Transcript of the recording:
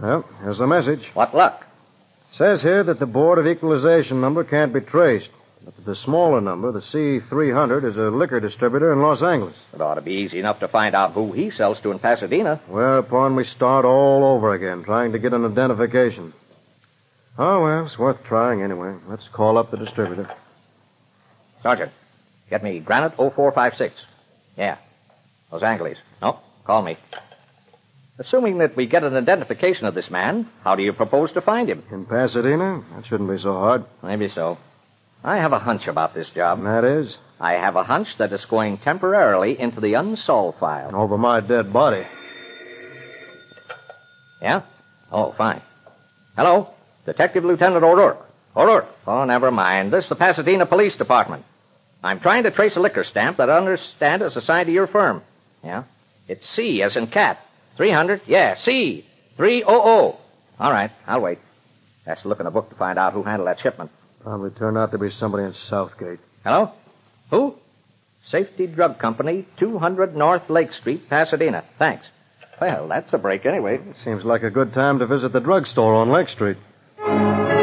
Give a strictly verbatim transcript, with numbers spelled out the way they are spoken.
Well, here's the message. What luck? Says here that the Board of Equalization number can't be traced. But the smaller number, the C three hundred, is a liquor distributor in Los Angeles. It ought to be easy enough to find out who he sells to in Pasadena. Whereupon we start all over again, trying to get an identification. Oh, well, it's worth trying anyway. Let's call up the distributor. Sergeant, get me Granite oh four five six. Yeah. Los Angeles. No, call me. Assuming that we get an identification of this man, how do you propose to find him? In Pasadena? That shouldn't be so hard. Maybe so. I have a hunch about this job. And that is? I have a hunch that it's going temporarily into the unsolved file. Over my dead body. Yeah? Oh, fine. Hello? Detective Lieutenant O'Rourke. O'Rourke. Oh, never mind. This is the Pasadena Police Department. I'm trying to trace a liquor stamp that I understand is assigned to your firm. Yeah? It's C as in cat. three hundred? Yeah, C. three hundred. All right, I'll wait. Has to look in the book to find out who handled that shipment. Probably turned out to be somebody in Southgate. Hello? Who? Safety Drug Company, two hundred North Lake Street, Pasadena. Thanks. Well, that's a break anyway. Seems like a good time to visit the drugstore on Lake Street.